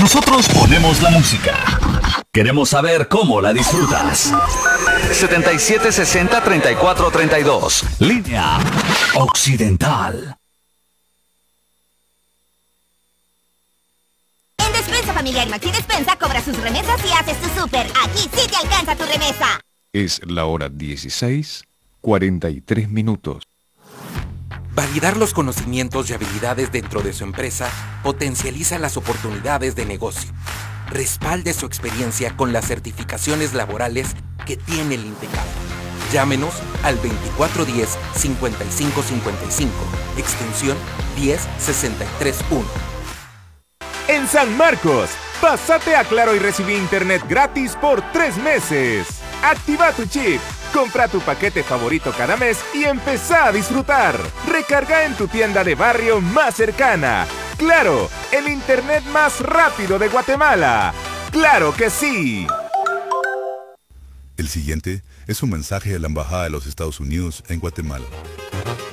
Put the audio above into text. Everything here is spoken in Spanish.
Nosotros ponemos la música. Queremos saber cómo la disfrutas. 7760-3432. Línea Occidental. En Despensa Familiar Maxi Despensa cobra sus remesas y haces tu súper. Aquí sí te alcanza tu remesa. Es la hora 16:43. Validar los conocimientos y habilidades dentro de su empresa potencializa las oportunidades de negocio. Respalde su experiencia con las certificaciones laborales que tiene el INTECAP. Llámenos al 2410-5555, extensión 10631. En San Marcos, pásate a Claro y recibí internet gratis por 3 meses. Activa tu chip, compra tu paquete favorito cada mes y empezá a disfrutar. Recarga en tu tienda de barrio más cercana. Claro, el internet más rápido de Guatemala. ¡Claro que sí! El siguiente es un mensaje de la Embajada de los Estados Unidos en Guatemala.